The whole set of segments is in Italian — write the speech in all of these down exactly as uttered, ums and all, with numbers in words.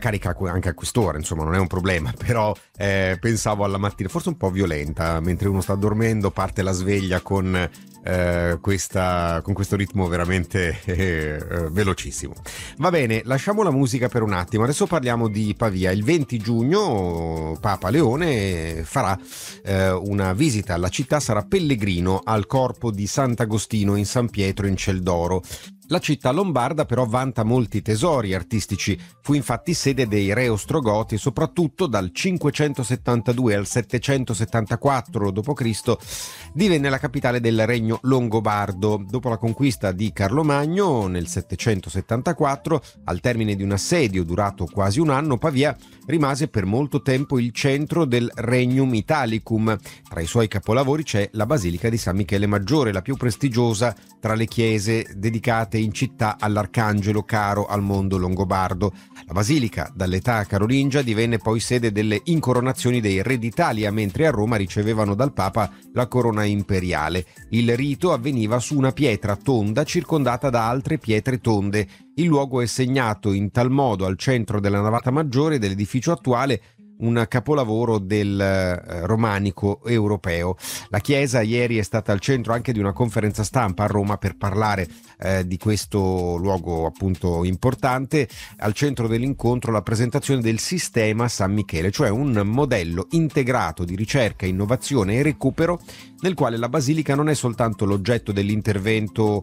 carica anche a quest'ora, insomma non è un problema, però eh, pensavo alla mattina, forse un po' violenta, mentre uno sta dormendo parte la sveglia con eh, questa, con questo ritmo veramente eh, eh, velocissimo. Va bene, lasciamo la musica per un attimo, adesso parliamo di Pavia. Il venti giugno Papa Leone farà eh, una visita alla città, sarà pellegrino al corpo di Sant'Agostino in San Pietro in Celdoro. La città lombarda però vanta molti tesori artistici, fu infatti sede dei re ostrogoti e soprattutto dal cinquecentosettantadue al settecentosettantaquattro dopo Cristo divenne la capitale del regno longobardo. Dopo la conquista di Carlo Magno nel settecentosettantaquattro, al termine di un assedio durato quasi un anno, Pavia rimase per molto tempo il centro del Regnum Italicum. Tra i suoi capolavori c'è la Basilica di San Michele Maggiore, la più prestigiosa tra le chiese dedicate in città all'arcangelo caro al mondo longobardo. La basilica, dall'età carolingia, divenne poi sede delle incoronazioni dei re d'Italia, mentre a Roma ricevevano dal Papa la corona imperiale. Il rito avveniva su una pietra tonda circondata da altre pietre tonde. Il luogo è segnato in tal modo al centro della navata maggiore dell'edificio attuale, un capolavoro del eh, romanico europeo. La chiesa ieri è stata al centro anche di una conferenza stampa a Roma per parlare eh, di questo luogo appunto importante. Al centro dell'incontro la presentazione del sistema San Michele, cioè un modello integrato di ricerca, innovazione e recupero nel quale la basilica non è soltanto l'oggetto dell'intervento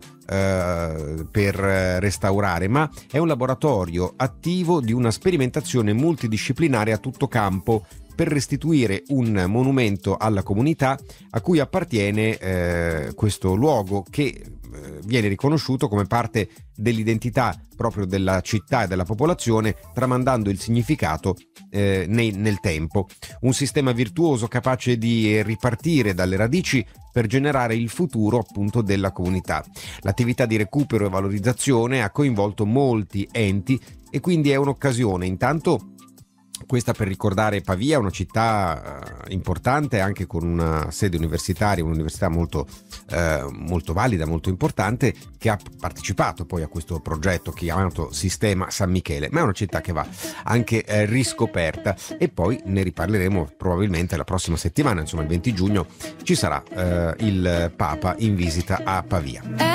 eh, per restaurare, ma è un laboratorio attivo di una sperimentazione multidisciplinare a tutto campo per restituire un monumento alla comunità a cui appartiene eh, questo luogo, che eh, viene riconosciuto come parte dell'identità proprio della città e della popolazione, tramandando il significato eh, nei, nel tempo. Un sistema virtuoso capace di ripartire dalle radici per generare il futuro appunto della comunità. L'attività di recupero e valorizzazione ha coinvolto molti enti e quindi è un'occasione intanto questa per ricordare Pavia, una città eh, importante anche con una sede universitaria, un'università molto, eh, molto valida, molto importante, che ha partecipato poi a questo progetto chiamato Sistema San Michele, ma è una città che va anche eh, riscoperta, e poi ne riparleremo probabilmente la prossima settimana, insomma il venti giugno ci sarà eh, il Papa in visita a Pavia.